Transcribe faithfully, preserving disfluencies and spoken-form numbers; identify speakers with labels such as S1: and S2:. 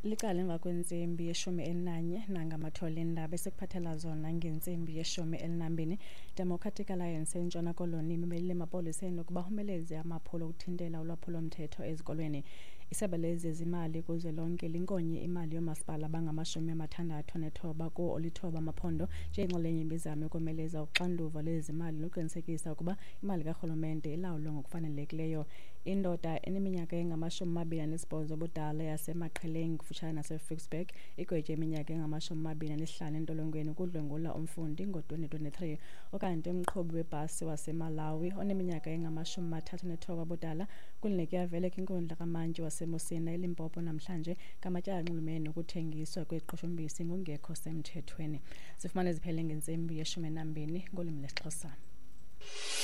S1: Liqala emva kwentsimbi yeshumi elinanye nangamathole endaba esekuphathela zona ngentsimbi yeshumi elinambini. Democratic Alliance eNtshona Koloni imemele emapoliseni ukuba humeleze amaphulo okuthintela ulwaphulo-mthetho ezikolweni. Isebe lezezimali kuzwelonke linkonye imali yomasipala abangamashumi amathandathu nethoba kuwo olithoba amaphondo njengenxalenye yemizamo yokomeleza uxanduva lwezimali nokuqinisekisa ukuba imali karhulumente ilawulwa ngokufanelekileyo. Indoda eneminyaka engamashumi amabini anesibhozo obudala yaseMaqheleng kufutshane naseFicksburg igwetywe iminyaka engamashumi amabini anesihlanu entolongweni ukudlwengula umfundi ngo-twenty twenty-three. Okanti umqhubi webhasi waseMalawi oneminyaka engamashumi amathathu nethoba obudala kulinike yaveleka inkundla kamantyi waseMosina eLimpopo namhlanje ngamatyala anxulumene nokuthengiswa kweqoshombisi ngokungekho semthethweni. Sifumane ziphele ngentsimbi yeshumi nambini ngolwimi lesiXhosa.